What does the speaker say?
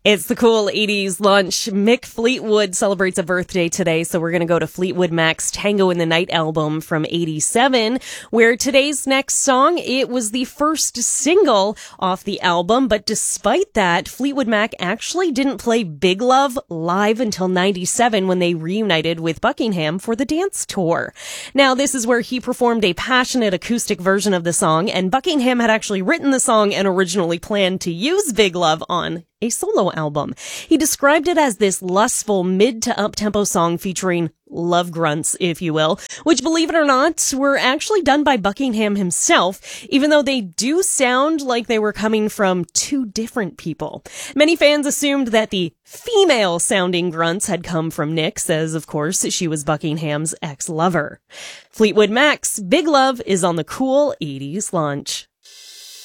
It's the cool 80s lunch. Mick Fleetwood celebrates a birthday today, so we're going to go to Fleetwood Mac's Tango in the Night album from 87, where today's next song, it was the first single off the album, but despite that, Fleetwood Mac actually didn't play Big Love live until 97 when they reunited with Buckingham for the dance tour. Now, this is where he performed a passionate acoustic version of the song, and Buckingham had actually written the song and originally planned to use Big Love on a solo album. He described it as this lustful mid to up-tempo song featuring love grunts, if you will, which, believe it or not, were actually done by Buckingham himself, even though they do sound like they were coming from two different people. Many fans assumed that the female-sounding grunts had come from Nick's, as, of course, she was Buckingham's ex-lover. Fleetwood Mac's Big Love is on the cool 80s lunch.